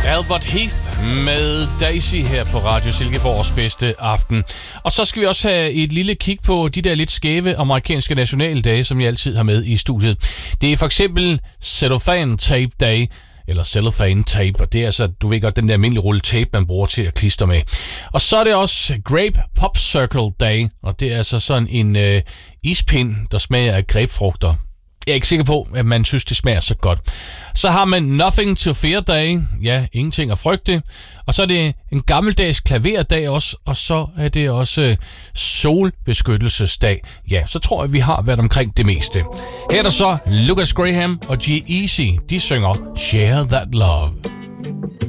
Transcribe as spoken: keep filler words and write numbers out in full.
Albert Heath med Daisy her på Radio Silkeborgs bedste aften. Og så skal vi også have et lille kig på de der lidt skæve amerikanske nationaldage, som jeg altid har med i studiet. Det er for eksempel Cellophane Tape Day, eller Cellophane Tape, og det er altså, du ved godt, den der almindelige rulle tape, man bruger til at klistre med. Og så er det også Grape Popsicle Day, og det er altså sådan en øh, ispind, der smager af grapefrugter. Jeg er ikke sikker på, at man synes, det smager så godt. Så har man Nothing to Fear Day. Ja, ingenting at frygte. Og så er det en gammeldags klaverdag også. Og så er det også solbeskyttelsesdag. Ja, så tror jeg, vi har været omkring det meste. Her er der så Lucas Graham og G-Eazy. De synger Share That Love.